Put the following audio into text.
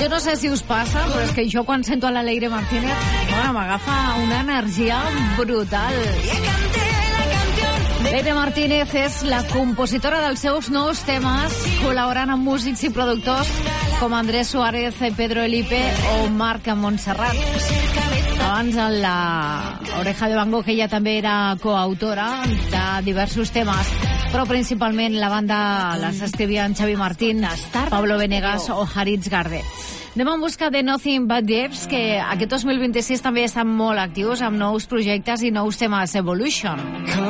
Jo no sé si us passa, però és que jo quan sento a la Leire Martínez, bueno, m'agafa una energia brutal. Leire Martínez és la compositora dels seus nous temes, col·laborant amb músics i productors com Andrés Suárez, Pedro Elipe o Marc Montserrat. Abans, en la Oreja de Van Gogh, ella també era coautora de diversos temes, però principalment la banda les escrivien Xavi Martín, Pablo Venegas o Haritz Garde. Anem en busca de Nothing But Jeeps, que aquest 2026 també estan molt actius amb nous projectes i nous temes. Evolution.